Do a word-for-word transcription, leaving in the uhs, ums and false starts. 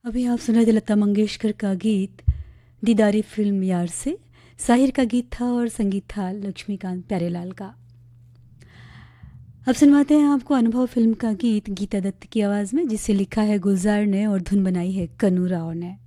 अभी आप सुन रहे थे लता मंगेशकर का गीत दीदारी फिल्म यार से। साहिर का गीत था और संगीत था लक्ष्मीकांत प्यारेलाल का। अब सुनवाते हैं आपको अनुभव फिल्म का गीत गीता दत्त की आवाज़ में, जिसे लिखा है गुलजार ने और धुन बनाई है कन्नू राव ने।